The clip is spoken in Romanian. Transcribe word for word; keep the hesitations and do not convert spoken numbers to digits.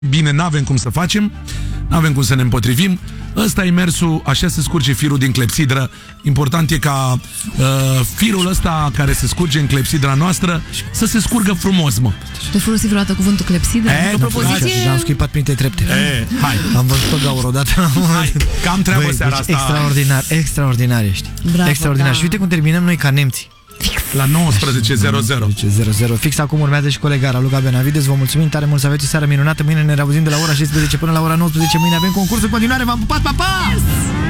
bine, n-avem cum să facem, n-avem cum să ne împotrivim. Ăsta e mersul, așa se scurge firul din clepsidră. Important e ca uh, firul ăsta care se scurge în clepsidra noastră să se scurgă frumos, mă. Tu ai folosit vreodată cuvântul clepsidră? E, propoziție... Am scuipat printre trepte. E, hai. Am văzut pe gaură odată. Hai, cam treabă Băi, seara deci asta. extraordinar, extraordinar ești. Bravo, extraordinar. da. Și uite cum terminăm noi ca nemții. La nouăsprezece zero zero. zero zero. Fix acum urmează și colega Luca Benavides. Vă mulțumim tare mult, să aveți o seară minunată. Mâine ne reauzim de la ora șaisprezece până la ora nouăsprezece. Mâine avem concurs în continuare. V-am pupat, pa, pa!